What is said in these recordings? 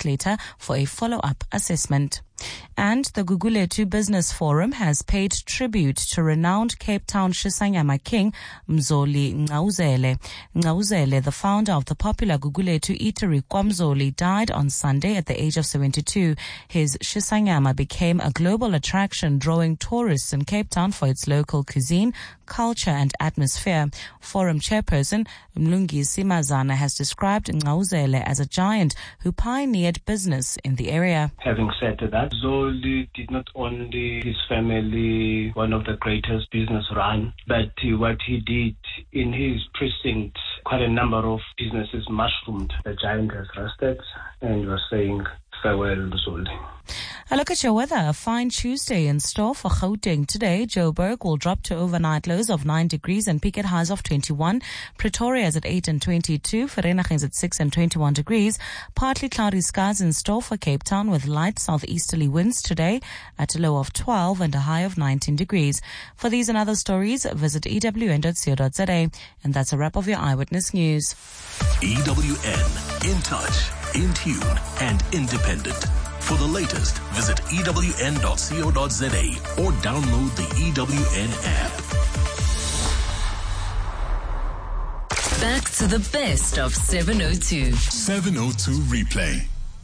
later for a follow-up assessment. And the Gugulethu Business Forum has paid tribute to renowned Cape Town Shisanyama king Mzoli Ngqawuzele. Ngqawuzele, the founder of the popular Gugulethu eatery KwaMzoli, died on Sunday at the age of 72. His Shisanyama became a global attraction, drawing tourists in Cape Town for its local cuisine, culture and atmosphere. Forum chairperson Mlungi Simazana has described Ngqawuzele as a giant who pioneered business in the area. Having said that, Zoli did not only his family one of the greatest business run, but what he did in his precinct, quite a number of businesses mushroomed. The giant has rested and was saying farewell, Zoli. A look at your weather. A fine Tuesday in store for Gauteng today. Joburg will drop to overnight lows of 9 degrees and peak at highs of 21. Pretoria is at 8 and 22. Vereeniging is at 6 and 21 degrees. Partly cloudy skies in store for Cape Town with light southeasterly winds today at a low of 12 and a high of 19 degrees. For these and other stories, visit ewn.co.za. And that's a wrap of your Eyewitness News. EWN, in touch, in tune and independent. For the latest, visit ewn.co.za or download the EWN app. Back to the best of 702. 702 Replay.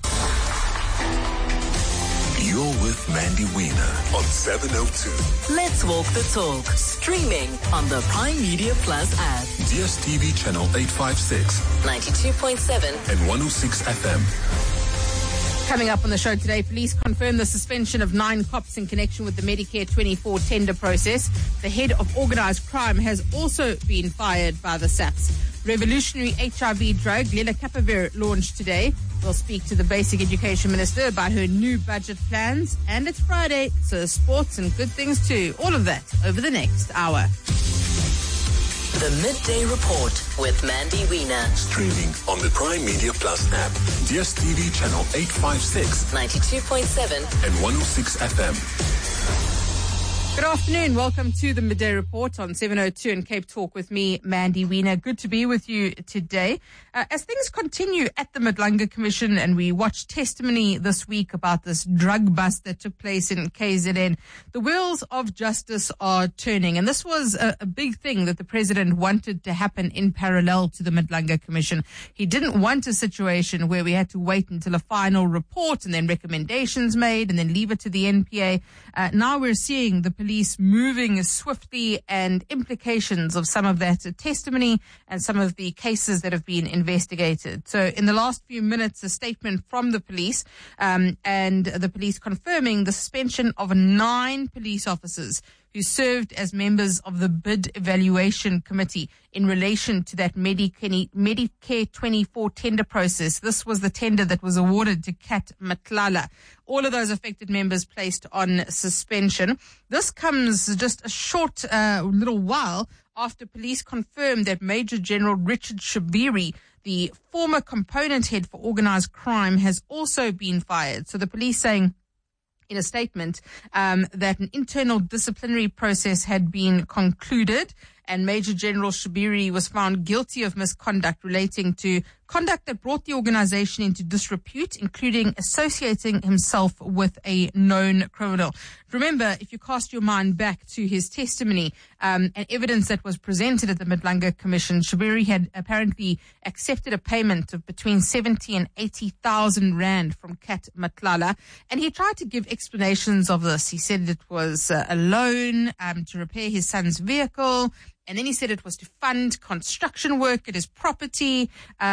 You're with Mandy Wiener on 702. Let's walk the talk. Streaming on the Prime Media Plus app. DSTV channel 856, 92.7 and 106 FM. Coming up on the show today, police confirm the suspension of 9 cops in connection with the Medicare 24 tender process. The head of organised crime has also been fired by the SAPS. Revolutionary HIV drug, lenacapavir, launched today. We'll speak to the Basic Education Minister about her new budget plans. And it's Friday, so sports and good things too. All of that over the next hour. The Midday Report with Mandy Wiener. Streaming on the Prime Media Plus app. DSTV channel 856, 92.7 and 106 FM. Good afternoon. Welcome to the Midday Report on 702 and Cape Talk with me, Mandy Wiener. Good to be with you today. As things continue at the Madlanga Commission and we watch testimony this week about this drug bust that took place in KZN, the wheels of justice are turning. And this was a big thing that the president wanted to happen in parallel to the Madlanga Commission. He didn't want a situation where we had to wait until a final report and then recommendations made and then leave it to the NPA. Now we're seeing the police moving swiftly and implications of some of that testimony and some of the cases that have been investigated. So in the last few minutes, a statement from the police and the police confirming the suspension of 9 police officers who served as members of the bid evaluation committee in relation to that Medicare 24 tender process. This was the tender that was awarded to Kat Matlala. All of those affected members placed on suspension. This comes just a short little while after police confirmed that Major General Richard Shabiri, the former component head for organized crime, has also been fired. So the police saying in a statement that an internal disciplinary process had been concluded and Major General Shabiri was found guilty of misconduct relating to conduct that brought the organization into disrepute, including associating himself with a known criminal. Remember, if you cast your mind back to his testimony and evidence that was presented at the Madlanga Commission, Shabiri had apparently accepted a payment of between 70 and 80,000 rand from Kat Matlala, and he tried to give explanations of this. He said it was a loan to repair his son's vehicle. And then he said it was to fund construction work at his property.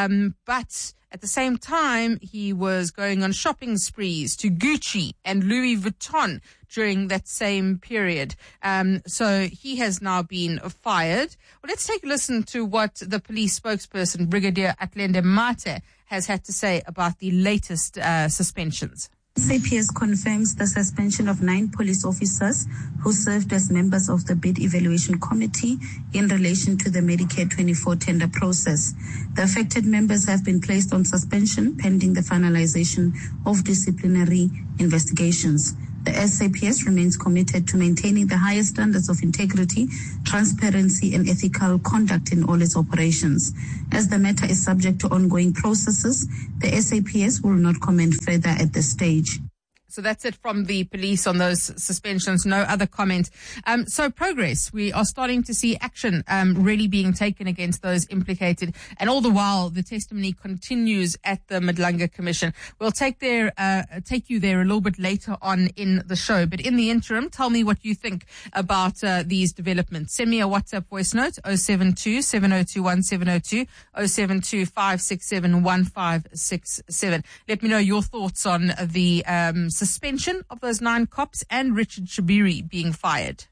But at the same time, he was going on shopping sprees to Gucci and Louis Vuitton during that same period. So he has now been fired. Well, let's take a listen to what the police spokesperson, Brigadier Atlende Mate, has had to say about the latest suspensions. SAPS confirms the suspension of 9 police officers who served as members of the bid evaluation committee in relation to the Medicare 24 tender process. The affected members have been placed on suspension pending the finalization of disciplinary investigations. The SAPS remains committed to maintaining the highest standards of integrity, transparency, and ethical conduct in all its operations. As the matter is subject to ongoing processes, the SAPS will not comment further at this stage. So that's it from the police on those suspensions. No other comment. So progress. We are starting to see action really being taken against those implicated. And all the while, the testimony continues at the Madlanga Commission. We'll take you there a little bit later on in the show. But in the interim, tell me what you think about these developments. Send me a WhatsApp voice note, 072 7021 702, 072 567 1567. Let me know your thoughts on the suspension of those 9 cops and Richard Shabiri being fired.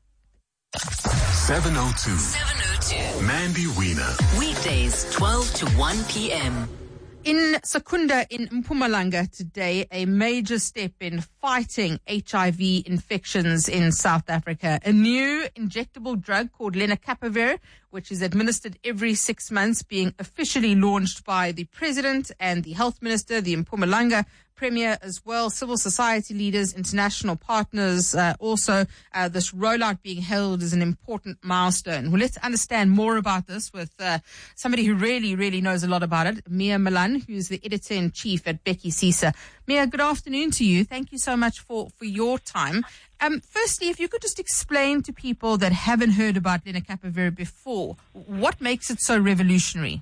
702. Mandy Wiener. Weekdays 12 to 1 p.m. In Secunda in Mpumalanga today, a major step in fighting HIV infections in South Africa. A new injectable drug called lenacapavir, which is administered every 6 months, being officially launched by the President and the Health Minister, the Mpumalanga Premier as well, civil society leaders, international partners. Also, this rollout being held is an important milestone. Well, let's understand more about this with somebody who really, really knows a lot about it, Mia Malan, who's the editor-in-chief at Becky Sisa. Mia, good afternoon to you. Thank you so much for your time. Firstly, if you could just explain to people that haven't heard about lenacapavir before, what makes it so revolutionary?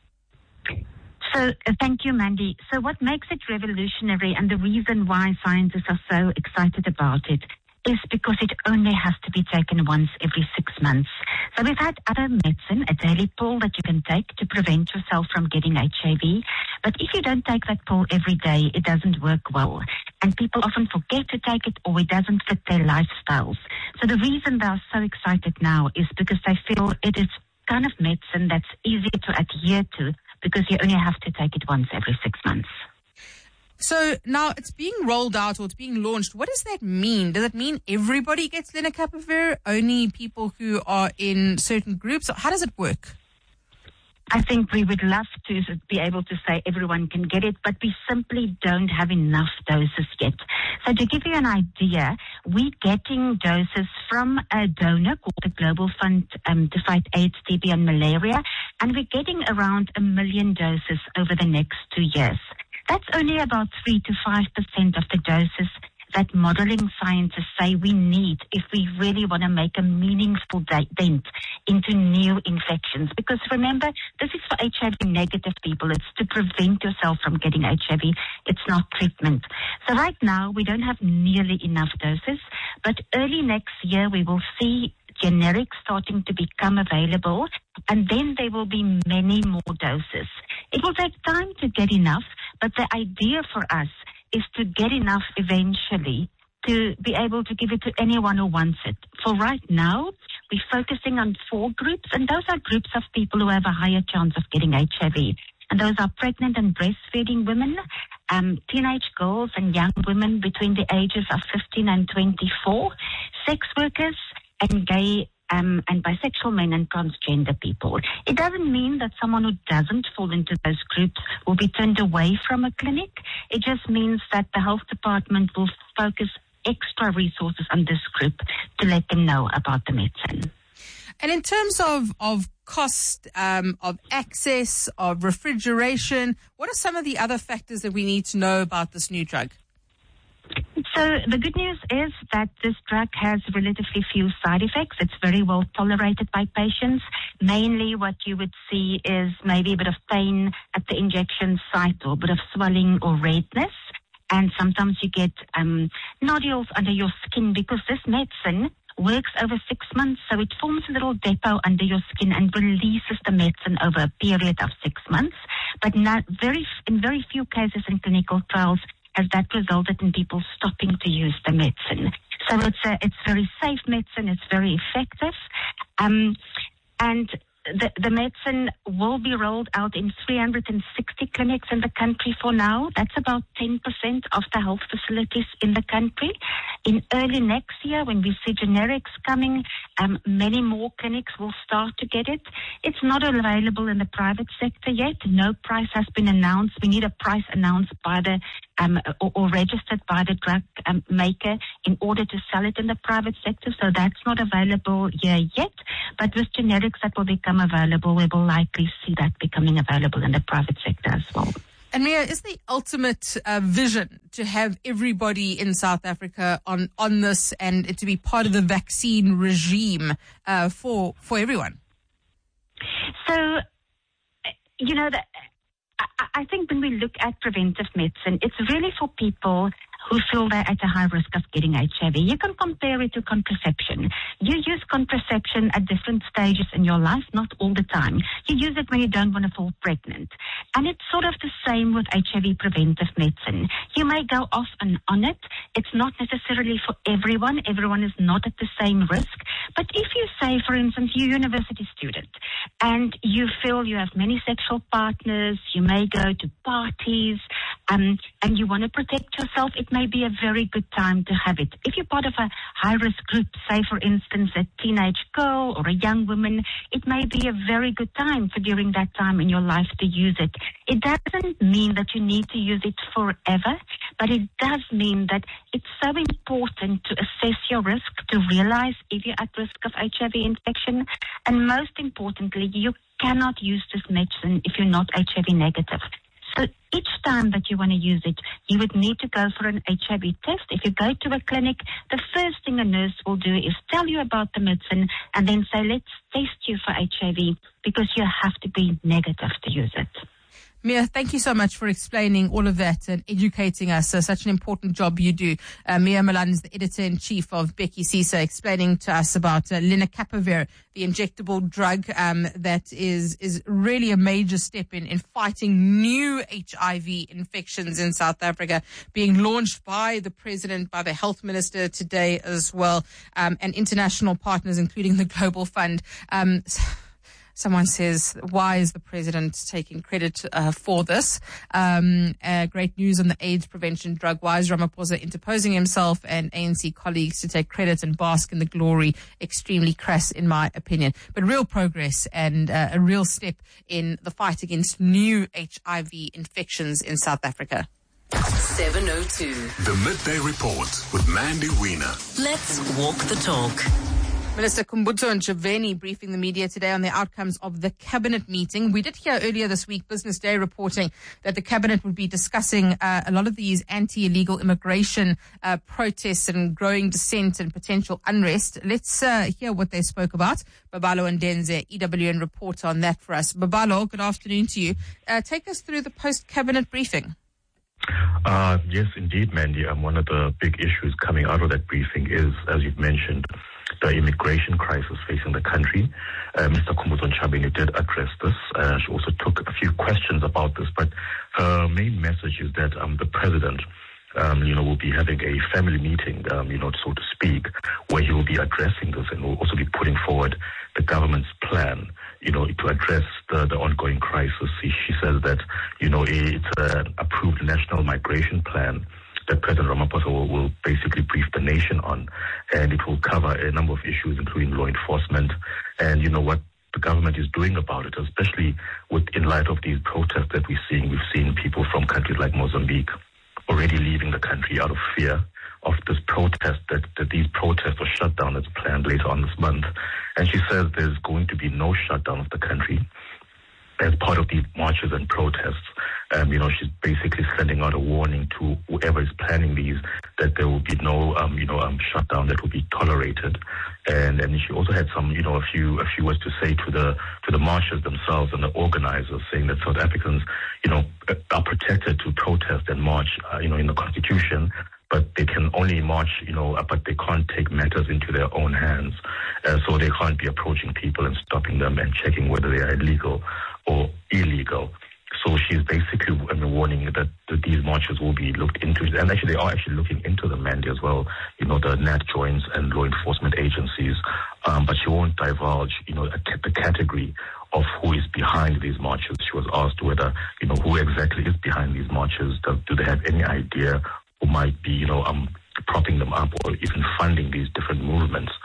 So thank you, Mandy. So what makes it revolutionary and the reason why scientists are so excited about it is because it only has to be taken once every 6 months. So we've had other medicine, a daily pill that you can take to prevent yourself from getting HIV. But if you don't take that pill every day, it doesn't work well. And people often forget to take it or it doesn't fit their lifestyles. So the reason they are so excited now is because they feel it is kind of medicine that's easier to adhere to, because you only have to take it once every 6 months. So now it's being rolled out or it's being launched. What does that mean? Does it mean everybody gets lenacapavir? Only people who are in certain groups? How does it work? I think we would love to be able to say everyone can get it, but we simply don't have enough doses yet. So to give you an idea, we're getting doses from a donor called the Global Fund to Fight AIDS, TB and Malaria, and we're getting around 1 million doses over the next 2 years. That's only about 3 to 5% of the doses that modeling scientists say we need if we really want to make a meaningful dent into new infections. Because remember, this is for HIV negative people. It's to prevent yourself from getting HIV. It's not treatment. So right now, we don't have nearly enough doses, but early next year, we will see generics starting to become available, and then there will be many more doses. It will take time to get enough, but the idea for us is to get enough eventually to be able to give it to anyone who wants it. For right now, we're focusing on 4 groups, and those are groups of people who have a higher chance of getting HIV. And those are pregnant and breastfeeding women, teenage girls and young women between the ages of 15 and 24, sex workers, and gay and bisexual men and transgender people. It doesn't mean that someone who doesn't fall into those groups will be turned away from a clinic. It just means that the health department will focus extra resources on this group to let them know about the medicine. And in terms of cost, of access, of refrigeration, what are some of the other factors that we need to know about this new drug? So the good news is that this drug has relatively few side effects. It's very well tolerated by patients. Mainly what you would see is maybe a bit of pain at the injection site or a bit of swelling or redness. And sometimes you get nodules under your skin because this medicine works over 6 months. So it forms a little depot under your skin and releases the medicine over a period of 6 months. But in very few cases in clinical trials has that resulted in people stopping to use the medicine. So it's very safe medicine. It's very effective. And the medicine will be rolled out in 360 clinics in the country for now. That's about 10% of the health facilities in the country. In early next year, when we see generics coming, many more clinics will start to get it. It's not available in the private sector yet. No price has been announced. We need a price announced by the or registered by the drug maker in order to sell it in the private sector. So that's not available here yet. But with generics that will become available, we will likely see that becoming available in the private sector as well. And Mia, is the ultimate vision to have everybody in South Africa on this and it to be part of the vaccine regime for everyone? So, I think when we look at preventive medicine, it's really for people who feel they're at a high risk of getting HIV. You can compare it to contraception. You use contraception at different stages in your life, not all the time. You use it when you don't want to fall pregnant. And it's sort of the same with HIV preventive medicine. You may go off and on it. It's not necessarily for everyone. Everyone is not at the same risk. But if you say, for instance, you're a university student and you feel you have many sexual partners, you may go to parties, and you want to protect yourself, it may be a very good time to have it. If you're part of a high-risk group, say, for instance, a teenage girl or a young woman, it may be a very good time for during that time in your life to use it. It doesn't mean that you need to use it forever, but it does mean that it's so important to assess your risk, to realize if you're at risk of HIV infection, and most importantly, you cannot use this medicine if you're not HIV negative. So each time that you want to use it, you would need to go for an HIV test. If you go to a clinic, the first thing a nurse will do is tell you about the medicine and then say, let's test you for HIV, because you have to be negative to use it. Mia, thank you so much for explaining all of that and educating us. Such an important job you do. Mia Malan is the editor-in-chief of Becky Cisa, explaining to us about lenacapavir, the injectable drug that is really a major step in fighting new HIV infections in South Africa, being launched by the president, by the health minister today as well, and international partners, including the Global Fund. Someone says, why is the president taking credit for this? Great news on the AIDS prevention drug. Why is Ramaphosa interposing himself and ANC colleagues to take credit and bask in the glory? Extremely crass, in my opinion. But real progress and a real step in the fight against new HIV infections in South Africa. 702. The Midday Report with Mandy Wiener. Let's walk the talk. Minister Khumbudzo Ntshavheni briefing the media today on the outcomes of the cabinet meeting. We did hear earlier this week, Business Day reporting that the cabinet would be discussing a lot of these anti-illegal immigration protests and growing dissent and potential unrest. Let's hear what they spoke about. Babalo Ndenze, EWN, report on that for us. Babalo, good afternoon to you. Take us through the post-cabinet briefing. Yes, indeed, Mandy. One of the big issues coming out of that briefing is, as you've mentioned, the immigration crisis facing the country. Mr. Khumbudzo Ntshavheni did address this. She also took a few questions about this, but her main message is that the president, will be having a family meeting, so to speak, where he will be addressing this and will also be putting forward the government's plan, to address the ongoing crisis. She says that, it's an approved national migration plan that President Ramaphosa will basically brief the nation on, and it will cover a number of issues, including law enforcement and, what the government is doing about it, especially in light of these protests that we're seeing. We've seen people from countries like Mozambique already leaving the country out of fear of this protest, that these protests or shutdown that's planned later on this month. And she says there's going to be no shutdown of the country as part of these marches and protests. She's basically sending out a warning to whoever is planning these that there will be no, shutdown that will be tolerated. And she also had some, a few words to say to the marchers themselves and the organizers, saying that South Africans, are protected to protest and march, in the Constitution, but they can only march, but they can't take matters into their own hands. So they can't be approaching people and stopping them and checking whether they are legal or illegal. So she's basically warning that these marches will be looked into, and actually they are actually looking into them, Mandy, as well, the NAT joints and law enforcement agencies, but she won't divulge, the category of who is behind these marches. She was asked whether, who exactly is behind these marches. Do they have any idea who might be, propping them up or even funding these different movements?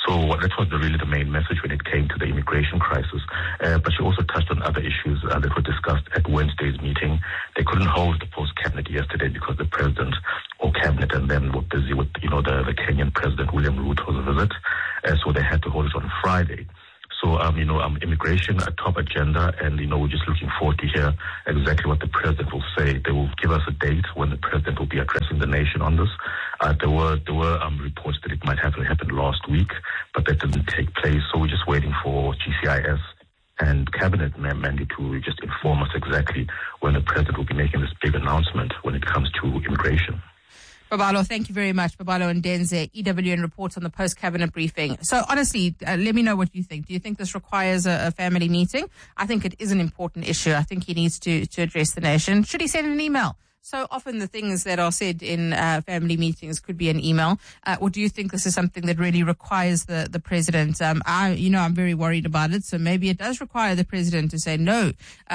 So that was really the main message when it came to the immigration crisis. But she also touched on other issues that were discussed at Wednesday's meeting. They couldn't hold the post-cabinet yesterday because the president or cabinet and them were busy with, the Kenyan president, William Ruto's visit. So they had to hold it on Friday. So, immigration, a top agenda, and, we're just looking forward to hear exactly what the president will say. They will give us a date when the president will be addressing the nation on this. There were reports that it might have happened last week, but that didn't take place. So we're just waiting for GCIS and cabinet, Mandy, to just inform us exactly when the president will be making this big announcement when it comes to immigration. Babalo, thank you very much. Babalo Ndenze, EWN reports on the post-cabinet briefing. So honestly, let me know what you think. Do you think this requires a family meeting? I think it is an important issue. I think he needs to address the nation. Should he send an email? So often the things that are said in family meetings could be an email. Or do you think this is something that really requires the president? I'm very worried about it. So maybe it does require the president to say, no,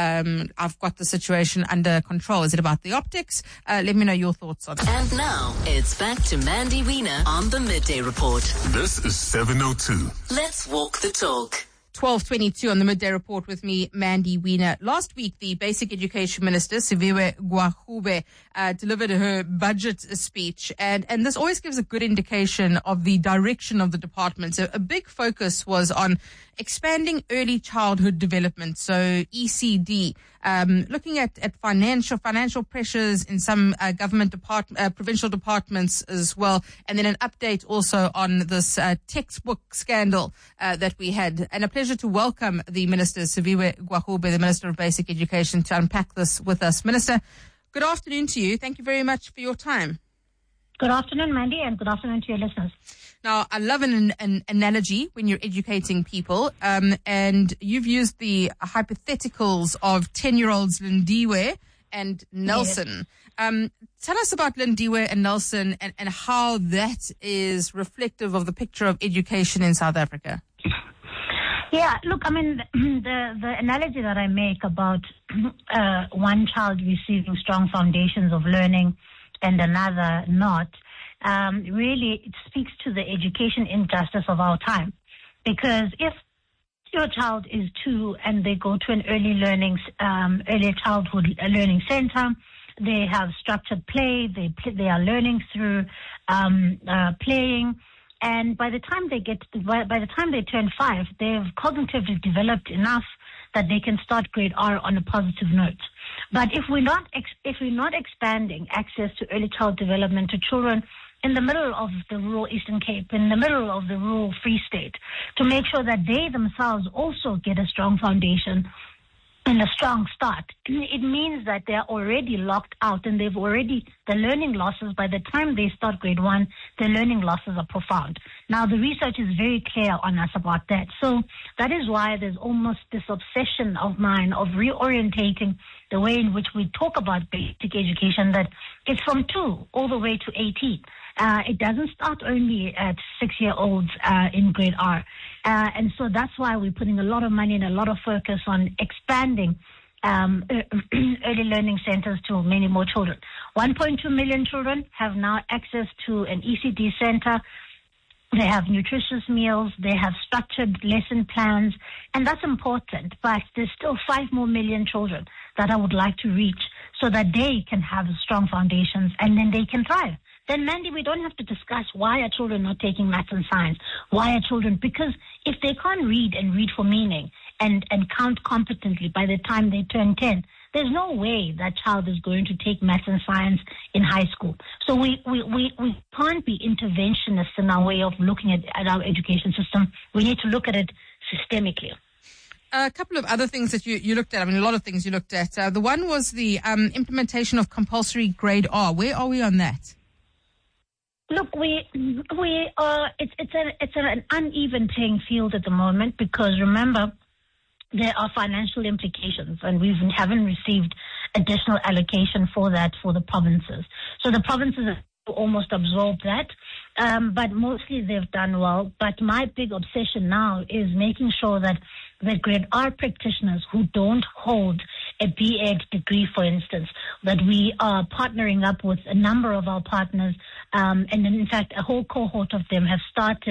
I've got the situation under control. Is it about the optics? Let me know your thoughts on it. And now it's back to Mandy Wiener on the Midday Report. This is 702. Let's walk the talk. 12:22 on the Midday Report with me, Mandy Wiener. Last week, the Basic Education Minister, Siviwe Gwahube, delivered her budget speech, and this always gives a good indication of the direction of the department. So a big focus was on expanding early childhood development, so ECD, looking at financial pressures in some government provincial departments as well, and then an update also on this textbook scandal that we had. And a pleasure to welcome the Minister, Siviwe Gwahube, the Minister of Basic Education, to unpack this with us. Minister, good afternoon to you. Thank you very much for your time. Good afternoon, Mandy, and good afternoon to your listeners. Now, I love an analogy when you're educating people, and you've used the hypotheticals of 10-year-olds Lindiwe and Nelson. Yes. Tell us about Lindiwe and Nelson and how that is reflective of the picture of education in South Africa. Yeah, look, the analogy that I make about one child receiving strong foundations of learning and another not, really it speaks to the education injustice of our time. Because if your child is 2 and they go to an early childhood learning center, they have structured play, they are learning through playing. And by the time they turn 5, they've cognitively developed enough that they can start grade R on a positive note. But if we're not expanding access to early child development to children in the middle of the rural Eastern Cape, in the middle of the rural Free State, to make sure that they themselves also get a strong foundation and a strong start, it means that they're already locked out and the learning losses, by the time they start grade 1, the learning losses are profound. Now, the research is very clear on us about that. So that is why there's almost this obsession of mine of reorientating the way in which we talk about basic education, that it's from 2 all the way to 18. It doesn't start only at 6-year-olds in grade R. And so that's why we're putting a lot of money and a lot of focus on expanding early learning centers to many more children. 1.2 million children have now access to an ECD center. They have nutritious meals. They have structured lesson plans. And that's important. But there's still 5 more million children that I would like to reach so that they can have strong foundations and then they can thrive. Then, Mandy, we don't have to discuss why are children not taking maths and science. Why are children? Because if they can't read and read for meaning and count competently by the time they turn 10, there's no way that child is going to take maths and science in high school. So we can't be interventionists in our way of looking at our education system. We need to look at it systemically. A couple of other things that you looked at. A lot of things you looked at. The one was the implementation of compulsory grade R. Where are we on that? Look, we are. It's an uneven playing field at the moment because remember, there are financial implications, and we haven't received additional allocation for that for the provinces. So the provinces have almost absorbed that, but mostly they've done well. But my big obsession now is making sure that the grade R practitioners who don't hold a BEd degree, for instance, that we are partnering up with a number of our partners, and in fact, a whole cohort of them have started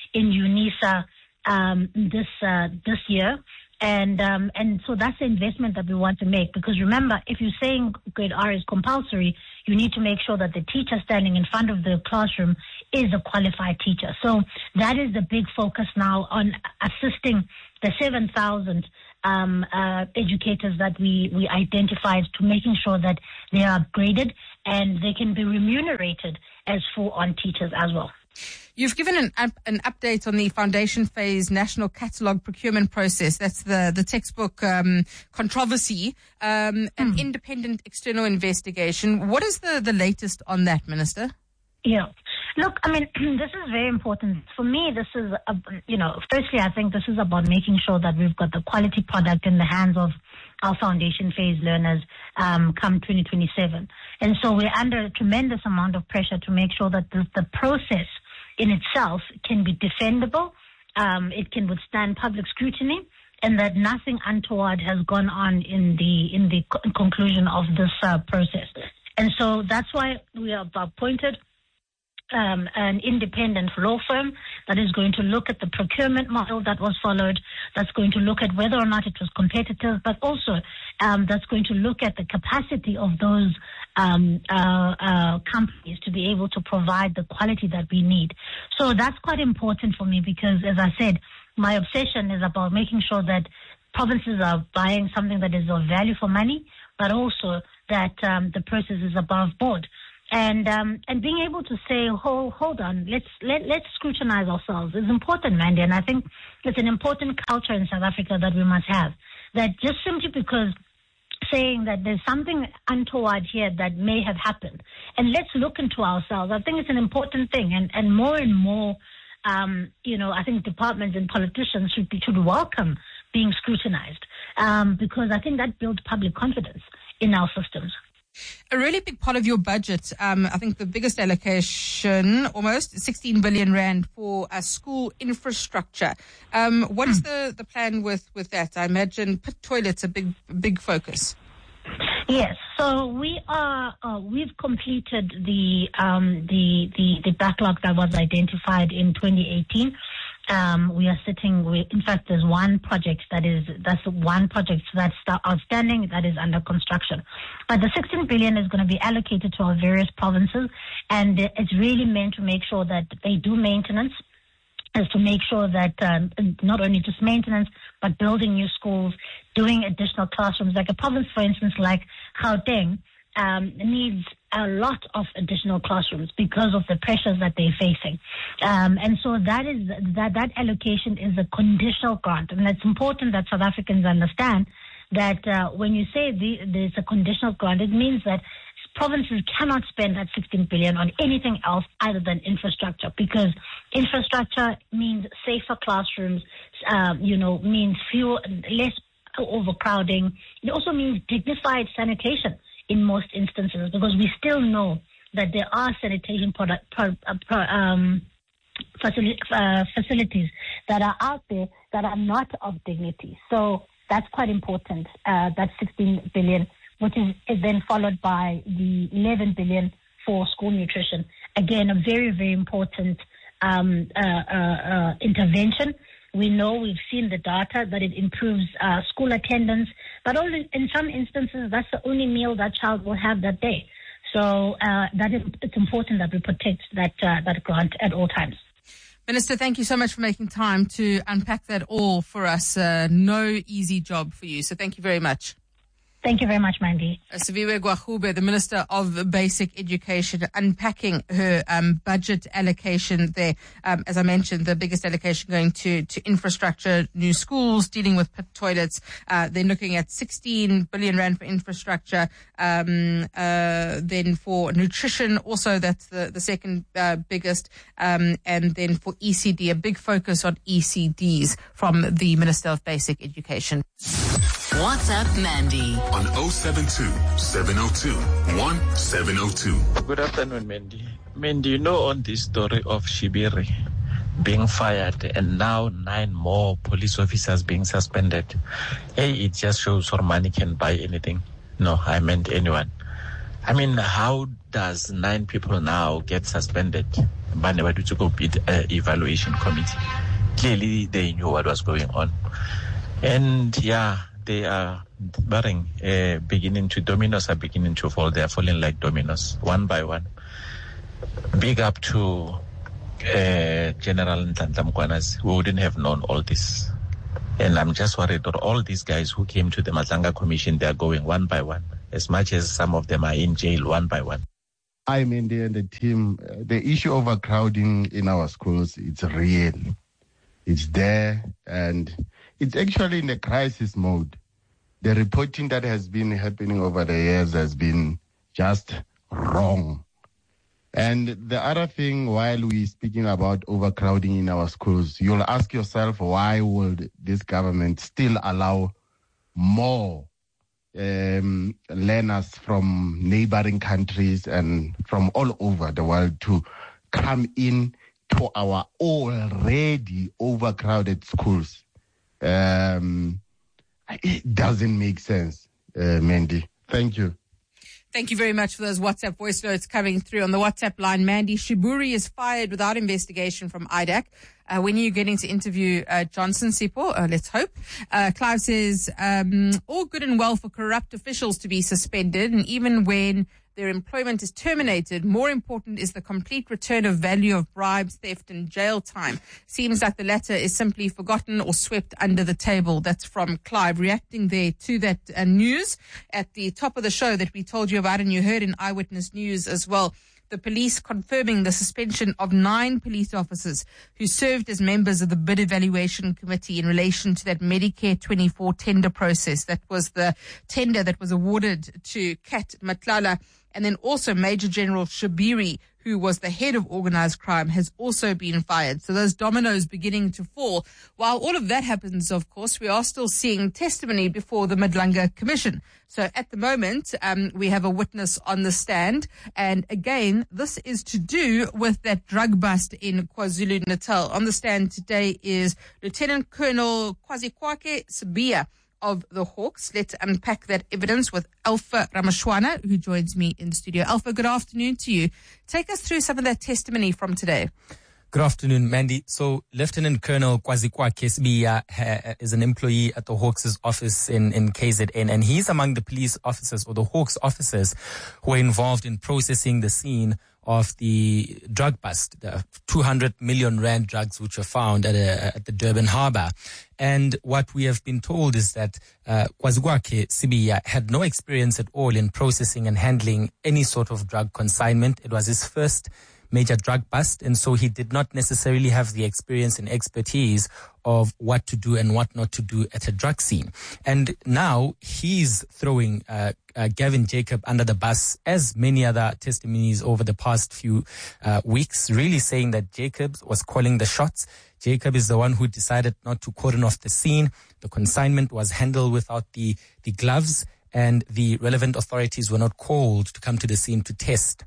in UNISA this year. And so that's the investment that we want to make, because remember, if you're saying grade R is compulsory, you need to make sure that the teacher standing in front of the classroom is a qualified teacher. So that is the big focus now, on assisting the 7,000 educators that we identified, to making sure that they are upgraded and they can be remunerated as full-on teachers as well. You've given an update on the foundation phase national catalogue procurement process. That's the textbook controversy, an independent external investigation. What is the latest on that, Minister? Yeah. Look, I mean, this is very important. For me, this is, firstly, I think this is about making sure that we've got the quality product in the hands of our foundation phase learners come 2027. And so we're under a tremendous amount of pressure to make sure that the process in itself can be defendable, it can withstand public scrutiny, and that nothing untoward has gone on in the conclusion of this process. And so that's why we have appointed an independent law firm that is going to look at the procurement model that was followed, that's going to look at whether or not it was competitive, but also that's going to look at the capacity of those companies to be able to provide the quality that we need. So that's quite important for me, because, as I said, my obsession is about making sure that provinces are buying something that is of value for money, but also that the process is above board. And being able to say, hold on, let's scrutinize ourselves is important, Mandy. And I think it's an important culture in South Africa that we must have. That just simply because saying that there's something untoward here that may have happened, and let's look into ourselves. I think it's an important thing, and more, I think departments and politicians should welcome being scrutinized, because I think that builds public confidence in our systems. A really big part of your budget, I think the biggest allocation, almost 16 billion rand for school infrastructure. What is the plan with that? I imagine pit toilets a big focus. Yes, so we've completed the backlog that was identified in 2018. We are in fact, there's one project that's outstanding, that is under construction. But the 16 billion is going to be allocated to our various provinces, and it's really meant to make sure that they do maintenance, is to make sure that not only just maintenance, but building new schools, doing additional classrooms. Like a province, for instance, like Gauteng, needs a lot of additional classrooms because of the pressures that they're facing. And so that allocation is a conditional grant. And it's important that South Africans understand that when you say there's a conditional grant, it means that provinces cannot spend that 16 billion on anything else other than infrastructure, because infrastructure means safer classrooms, means less overcrowding. It also means dignified sanitation in most instances, because we still know that there are sanitation facilities that are out there that are not of dignity. So that's quite important, that 16 billion, which is then followed by the 11 billion for school nutrition. Again, a very, very important intervention. We know, we've seen the data that it improves school attendance, but only in some instances, that's the only meal that child will have that day. So it's important that we protect that grant at all times. Minister, thank you so much for making time to unpack that all for us. No easy job for you, so thank you very much. Thank you very much, Mandy. Siviwe Gwarube, the Minister of Basic Education, unpacking her budget allocation there. As I mentioned, the biggest allocation going to infrastructure, new schools, dealing with pit toilets. They're looking at 16 billion rand for infrastructure. Then for nutrition, also that's the second biggest. And then for ECD, a big focus on ECDs from the Minister of Basic Education. WhatsApp Mandy on 072-702-1702. Good afternoon, Mandy. Mandy, on this story of Shibiri being fired and now 9 more police officers being suspended. It just shows how money can buy anything. No, I meant anyone. I mean, how does 9 people now get suspended? Evaluation committee. Clearly, they knew what was going on. And yeah, they are dominoes are beginning to fall. They are falling like dominoes, one by one. Big up to General Nhlanhla Mkhwanazi, who wouldn't have known all this. And I'm just worried that all these guys who came to the Madlanga Commission, they are going one by one, as much as some of them are in jail one by one. I mean, the team, the issue of overcrowding in our schools, it's real. It's there, and it's actually in a crisis mode. The reporting that has been happening over the years has been just wrong. And the other thing, while we're speaking about overcrowding in our schools, you'll ask yourself, why would this government still allow more learners from neighboring countries and from all over the world to come in to our already overcrowded schools? It doesn't make sense, Mandy. Thank you. Thank you very much for those WhatsApp voice notes coming through. On the WhatsApp line, Mandy, Shiburi is fired without investigation from IDAC. When are you getting to interview Johnson, Sipho? Let's hope. Clive says, all good and well for corrupt officials to be suspended, and even when their employment is terminated, more important is the complete return of value of bribes, theft, and jail time. Seems like the latter is simply forgotten or swept under the table. That's from Clive, reacting there to that news at the top of the show that we told you about, and you heard in Eyewitness News as well. The police confirming the suspension of 9 police officers who served as members of the bid evaluation committee in relation to that Medicare 24 tender process. That was the tender that was awarded to Kat Matlala. And then also Major General Shibiri, who was the head of organized crime, has also been fired. So those dominoes beginning to fall. While all of that happens, of course, we are still seeing testimony before the Madlanga Commission. So at the moment, we have a witness on the stand. And again, this is to do with that drug bust in KwaZulu-Natal. On the stand today is Lieutenant Colonel Kwazikwake Sibiya of the Hawks. Let's unpack that evidence with Alpha Ramashwana, who joins me in studio. Alpha, good afternoon to you. Take us through some of that testimony from today. Good afternoon, Mandy. So Lieutenant Colonel Kwazikwake Sibiya is an employee at the Hawks' office in KZN, and he's among the police officers or the Hawks officers who were involved in processing the scene of the drug bust, the 200 million rand drugs which were found at the Durban Harbour. And what we have been told is that Kwazikwake Sibiya had no experience at all in processing and handling any sort of drug consignment. It was his first major drug bust, and so he did not necessarily have the experience and expertise of what to do and what not to do at a drug scene. And now he's throwing Gavin Jacob under the bus, as many other testimonies over the past few weeks, really saying that Jacob was calling the shots. Jacob is the one who decided not to cordon off the scene. The consignment was handled without the gloves, and the relevant authorities were not called to come to the scene to test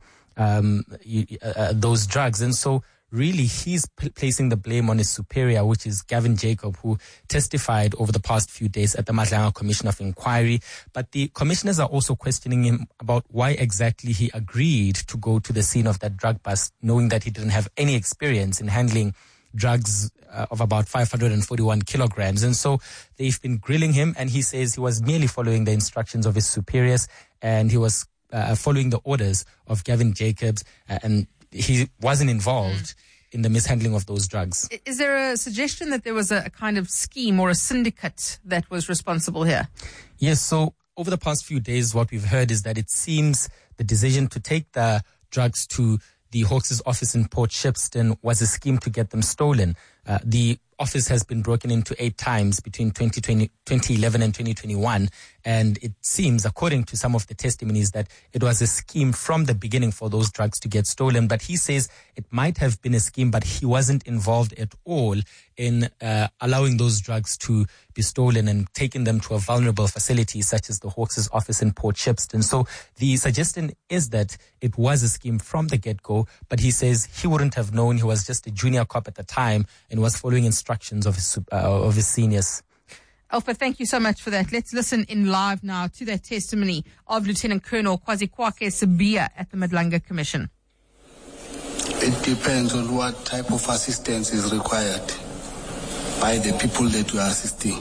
those drugs. And so really he's placing the blame on his superior, which is Gavin Jacob, who testified over the past few days at the Madlanga Commission of Inquiry. But the commissioners are also questioning him about why exactly he agreed to go to the scene of that drug bust, knowing that he didn't have any experience in handling drugs of about 541 kilograms. And so they've been grilling him, and he says he was merely following the instructions of his superiors, and he was following the orders of Gavin Jacobs, and he wasn't involved in the mishandling of those drugs. Is there a suggestion that there was a kind of scheme or a syndicate that was responsible here? Yes, so over the past few days, what we've heard is that it seems the decision to take the drugs to the Hawks' office in Port Shepstone was a scheme to get them stolen. The office has been broken into 8 times between 2011 and 2021. And it seems, according to some of the testimonies, that it was a scheme from the beginning for those drugs to get stolen. But he says it might have been a scheme, but he wasn't involved at all in allowing those drugs to be stolen and taking them to a vulnerable facility such as the Hawks' office in Port Shepstone. So the suggestion is that it was a scheme from the get-go, but he says he wouldn't have known. He was just a junior cop at the time and was following instructions of his seniors. Alpha, thank you so much for that. Let's listen in live now to that testimony of Lieutenant Colonel Kwazikwake Sibiya at the Madlanga Commission. It depends on what type of assistance is required by the people that you are assisting.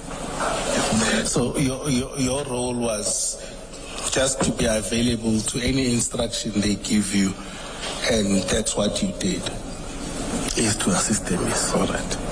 So your role was just to be available to any instruction they give you, and that's what you did, is to assist them. Is all right.